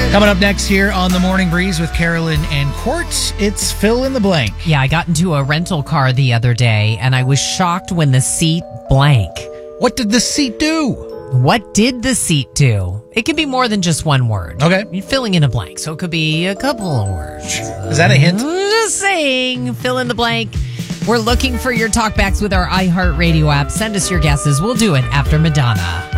Coming up next here on The Morning Breeze with Carolyn and Court, it's Fill in the Blank. Yeah, I got into a rental car the other day, and I was shocked when the seat blank. What did the seat do? What did the seat do? It can be more than just one word. Okay. You're filling in a blank, so it could be a couple of words. Is that a hint? Just saying, fill in the blank. We're looking for your talkbacks with our iHeartRadio app. Send us your guesses. We'll do it after Madonna.